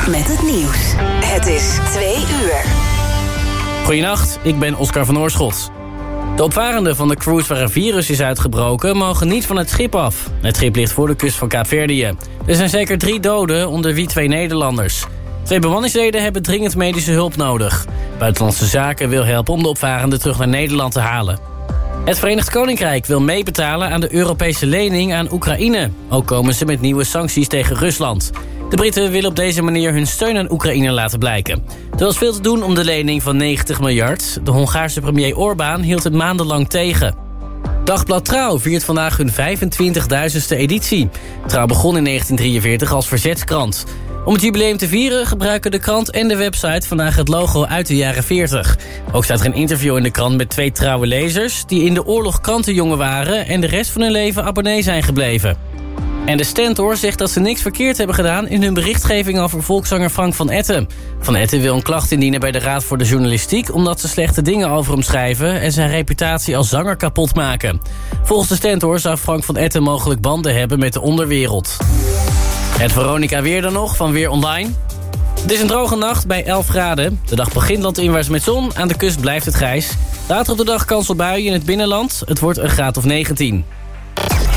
met het nieuws. Het is 2 uur. Goedenacht, ik ben Oscar van Oorschot. De opvarenden van de cruise waar een virus is uitgebroken mogen niet van het schip af. Het schip ligt voor de kust van Kaapverdië. Er zijn zeker 3 doden, onder wie 2 Nederlanders. 2 bemanningsleden hebben dringend medische hulp nodig. Buitenlandse Zaken wil helpen om de opvarenden terug naar Nederland te halen. Het Verenigd Koninkrijk wil meebetalen aan de Europese lening aan Oekraïne. Ook komen ze met nieuwe sancties tegen Rusland. De Britten willen op deze manier hun steun aan Oekraïne laten blijken. Er was veel te doen om de lening van 90 miljard. De Hongaarse premier Orbán hield het maandenlang tegen. Dagblad Trouw viert vandaag hun 25.000ste editie. Trouw begon in 1943 als verzetskrant. Om het jubileum te vieren gebruiken de krant en de website vandaag het logo uit de jaren 40. Ook staat er een interview in de krant met 2 trouwe lezers die in de oorlog krantenjongen waren en de rest van hun leven abonnee zijn gebleven. En de Stentor zegt dat ze niks verkeerd hebben gedaan in hun berichtgeving over volkszanger Frank van Etten. Van Etten wil een klacht indienen bij de Raad voor de Journalistiek omdat ze slechte dingen over hem schrijven en zijn reputatie als zanger kapot maken. Volgens de Stentor zou Frank van Etten mogelijk banden hebben met de onderwereld. Het Veronica weer dan nog, van Weer Online. Het is een droge nacht bij 11 graden. De dag begint landinwaarts met zon, aan de kust blijft het grijs. Later op de dag kans op buien in het binnenland. Het wordt een graad of 19.